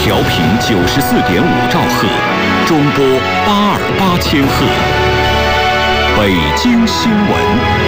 调频94.5兆赫，中波828千赫。北京新闻。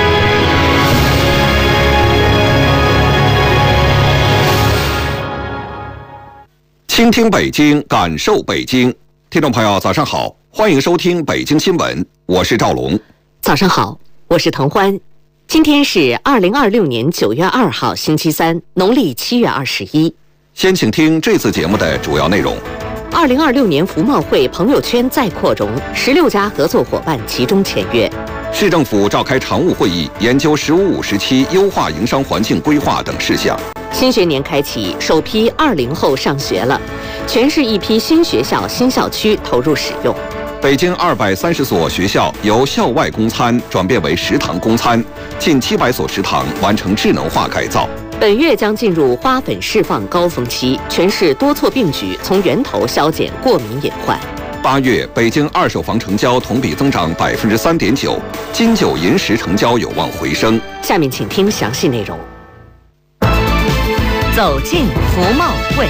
倾听北京，感受北京。听众朋友，早上好，欢迎收听北京新闻，我是赵龙。 早上好，我是滕欢。今天是2026年9月2号，星期三，农历7月21。 先请听这次节目的主要内容。 2026年服贸会朋友圈再扩容，16家合作伙伴集中签约。 市政府召开常务会议，研究“15、57”优化营商环境规划等事项。 新学年开启，首批20后上学了，全市一批新学校、新校区投入使用。 北京230所学校由校外供餐转变为食堂供餐，近700所食堂完成智能化改造。 本月将进入花粉释放高峰期，全市多措并举，从源头消减过敏隐患。 8月，北京二手房成交同比增长3.9%，金九银十成交有望回升。 下面请听详细内容。 走进服贸会。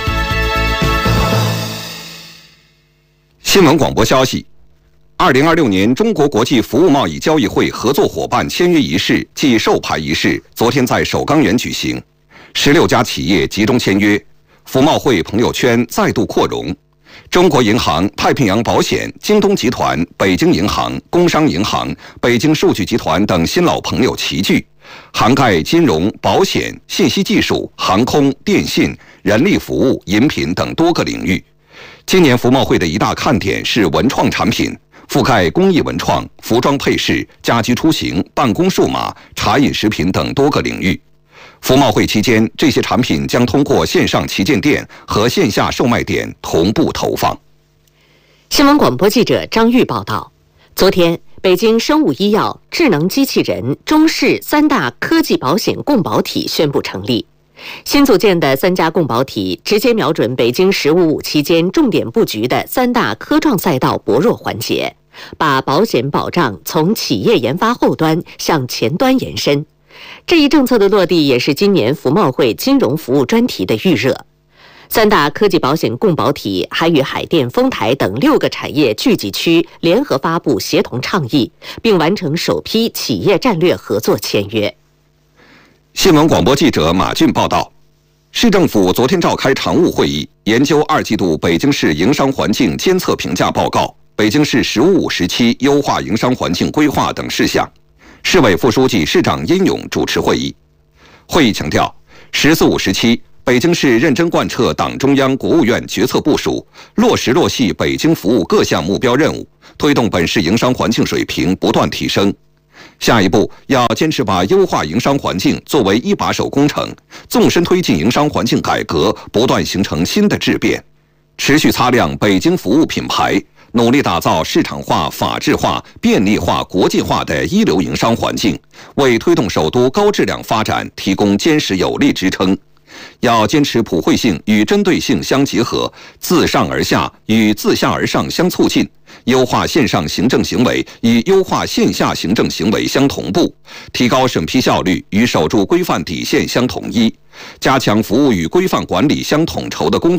新闻广播消息：2026年中国国际服务贸易交易会合作伙伴签约仪式暨授牌仪式昨天在首钢园举行，16家企业集中签约，服贸会朋友圈再度扩容。中国银行、太平洋保险、京东集团、北京银行、工商银行、北京数据集团等新老朋友齐聚，涵盖金融、保险、信息技术、航空、电信、人力服务、饮品等多个领域。今年服贸会的一大看点是文创产品，覆盖工艺文创、服装配饰、家居出行、办公数码、茶饮食品等多个领域。服贸会期间，这些产品将通过线上旗舰店和线下售卖点同步投放。 新闻广播记者张玉报道，昨天，北京生物医药、智能机器人、中视3大科技保险共保体宣布成立。新组建的3家共保体直接瞄准北京“15、5”期间重点布局的3大科创赛道薄弱环节，把保险保障从企业研发后端向前端延伸。这一政策的落地也是今年服贸会金融服务专题的预热。3大科技保险共保体还与海淀、丰台等6个产业聚集区联合发布协同倡议，并完成首批企业战略合作签约。 新闻广播记者马俊报道，市政府昨天召开常务会议，研究2季度北京市营商环境监测评价报告、北京市“15、57”优化营商环境规划等事项。市委副书记、市长殷勇主持会议。会议强调，“14、5、17”北京市认真贯彻党中央、国务院决策部署，落实落细北京服务各项目标任务，推动本市营商环境水平不断提升。下一步要坚持把优化营商环境作为一把手工程，纵深推进营商环境改革，不断形成新的质变，持续擦亮北京服务品牌，努力打造市场化、法治化、便利化、国际化的一流营商环境，为推动首都高质量发展提供坚实有力支撑。要坚持普惠性与针对性相结合，自上而下与自下而上相促进，优化线上行政行为与优化线下行政行为相同步，提高审批效率与守住规范底线相统一，加强服务与规范管理相统筹的工作